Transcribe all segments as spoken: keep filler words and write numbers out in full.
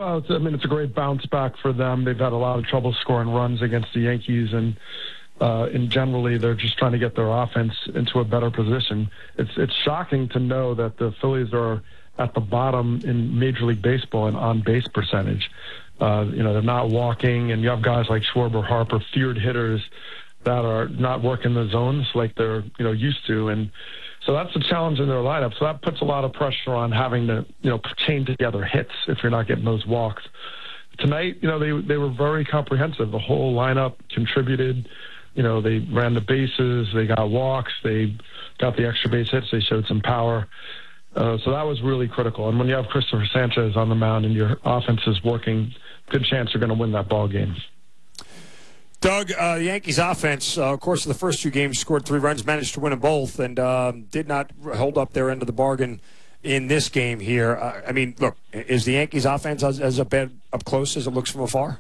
Well, it's, I mean, it's a great bounce back for them. They've had a lot of trouble scoring runs against the Yankees, and uh, and generally they're just trying to get their offense into a better position. It's it's shocking to know that the Phillies are at the bottom in Major League Baseball in on-base percentage. Uh, you know, they're not walking, and you have guys like Schwarber, Harper, feared hitters that are not working the zones like they're, you know, used to. And so that's a challenge in their lineup. So that puts a lot of pressure on having to, you know, chain together hits if you're not getting those walks. Tonight, you know, they they were very comprehensive. The whole lineup contributed. You know, they ran the bases, they got walks, they got the extra base hits, they showed some power. Uh, so that was really critical. And when you have Christopher Sanchez on the mound and your offense is working, good chance you're going to win that ball game. Doug, uh, the Yankees offense, uh, of course, in the first two games, scored three runs, managed to win them both, and um, did not hold up their end of the bargain in this game here. Uh, I mean, look, is the Yankees offense as, as up, up close as it looks from afar?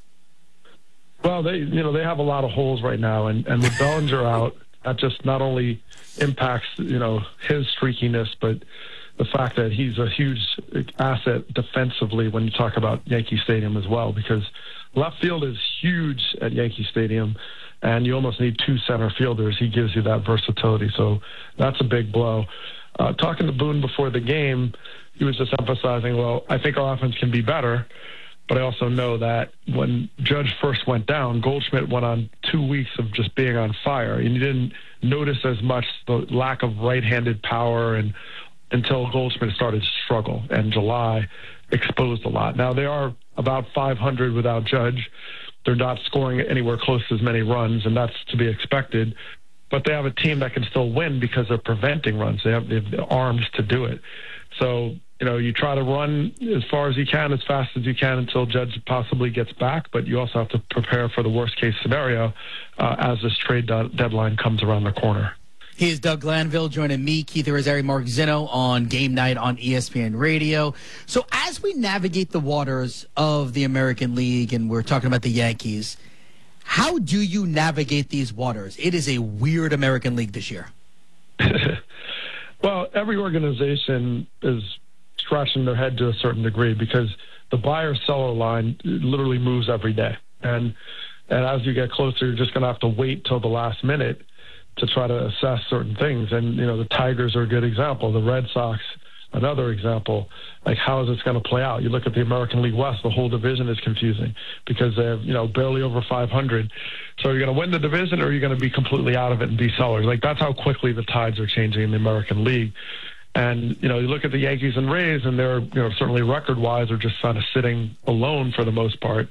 Well, they you know they have a lot of holes right now, and, and with Bellinger out, that just not only impacts you know his streakiness, but the fact that he's a huge asset defensively when you talk about Yankee Stadium as well, because left field is huge at Yankee Stadium, and you almost need two center fielders. He gives you that versatility, so that's a big blow. Uh, talking to Boone before the game, he was just emphasizing, well, I think our offense can be better, but I also know that when Judge first went down, Goldschmidt went on two weeks of just being on fire, and you didn't notice as much the lack of right-handed power and until Goldschmidt started to struggle, and July exposed a lot. Now, they are about five hundred without Judge. They're not scoring anywhere close to as many runs, and that's to be expected. But they have a team that can still win because they're preventing runs. They have, they have the arms to do it. So, you know, you try to run as far as you can, as fast as you can until Judge possibly gets back, but you also have to prepare for the worst-case scenario uh, as this trade de- deadline comes around the corner. He is Doug Glanville joining me, Keith Irizarry, Mark Zinno on Game Night on E S P N Radio. So as we navigate the waters of the American League, and we're talking about the Yankees, how do you navigate these waters? It is a weird American League this year. Well, every organization is scratching their head to a certain degree because the buyer-seller line literally moves every day. And, and as you get closer, you're just going to have to wait till the last minute to try to assess certain things. And, you know, the Tigers are a good example. The Red Sox, another example. Like, how is this going to play out? You look at the American League West, the whole division is confusing because they have, you know, barely over five hundred. So are you going to win the division or are you going to be completely out of it and be sellers? Like, that's how quickly the tides are changing in the American League. And, you know, you look at the Yankees and Rays, and they're, you know, certainly record-wise are just kind of sitting alone for the most part.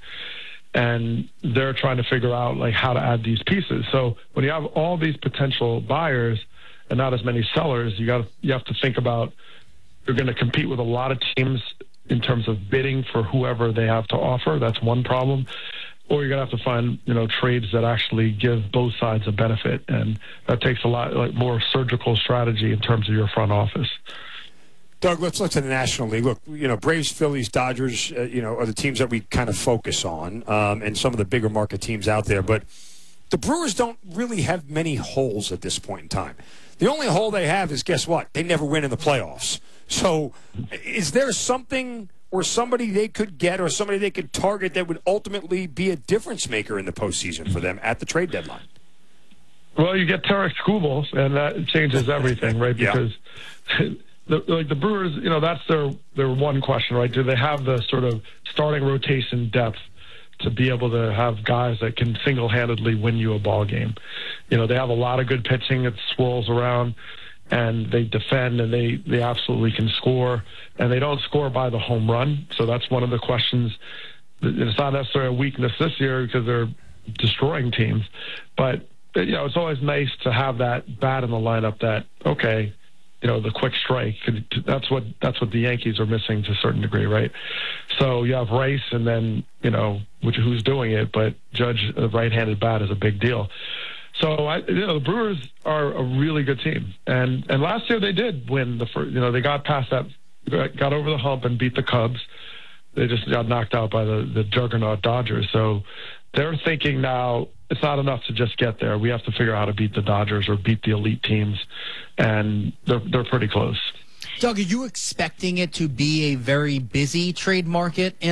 And they're trying to figure out, like, how to add these pieces. So when you have all these potential buyers and not as many sellers, you got you have to think about you're going to compete with a lot of teams in terms of bidding for whoever they have to offer. That's one problem. Or you're going to have to find, you know, trades that actually give both sides a benefit. And that takes a lot like more surgical strategy in terms of your front office. Doug, let's look to the National League. Look, you know, Braves, Phillies, Dodgers, uh, you know, are the teams that we kind of focus on, um, and some of the bigger market teams out there. But the Brewers don't really have many holes at this point in time. The only hole they have is, guess what? They never win in the playoffs. So is there something or somebody they could get or somebody they could target that would ultimately be a difference maker in the postseason for them at the trade deadline? Well, you get Tarek Skubal, and that changes everything, right? Because yeah. The, like the Brewers, you know, that's their, their one question, right? Do they have the sort of starting rotation depth to be able to have guys that can single-handedly win you a ball game? You know, they have a lot of good pitching. It swirls around, and they defend, and they, they absolutely can score. And they don't score by the home run, so that's one of the questions. It's not necessarily a weakness this year because they're destroying teams. But, you know, it's always nice to have that bat in the lineup that, okay, you know, the quick strike. That's what that's what the Yankees are missing to a certain degree, right? So you have Rice, and then, you know, which who's doing it, but Judge, a right-handed bat is a big deal. So, I, you know, the Brewers are a really good team. And and last year they did win the first, you know, they got past that, got over the hump and beat the Cubs. They just got knocked out by the, the juggernaut Dodgers. So they're thinking now, it's not enough to just get there. We have to figure out how to beat the Dodgers or beat the elite teams, and they're they're pretty close. Doug, are you expecting it to be a very busy trade market in